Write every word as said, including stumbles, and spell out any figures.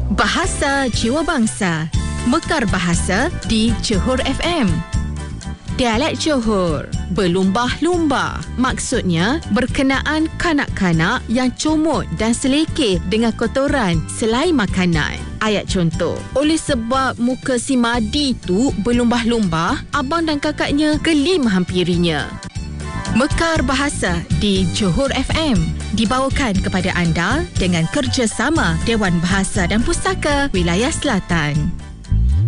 Bahasa Jiwa Bangsa. Mekar Bahasa di Johor F M. Dialek Johor, berlumbah-lumbah. Maksudnya berkenaan kanak-kanak yang comot dan selekeh dengan kotoran selai makanan. Ayat contoh, oleh sebab muka si Madi tu berlumbah-lumbah, abang dan kakaknya geli menghampirinya. Mekar Bahasa di Johor F M dibawakan kepada anda dengan kerjasama Dewan Bahasa dan Pustaka Wilayah Selatan.